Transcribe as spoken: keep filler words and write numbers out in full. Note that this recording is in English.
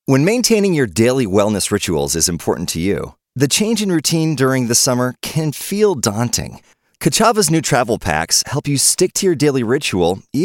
When maintaining your daily wellness rituals is important to you, the change in routine during the summer can feel daunting. Kachava's new travel packs help you stick to your daily ritual even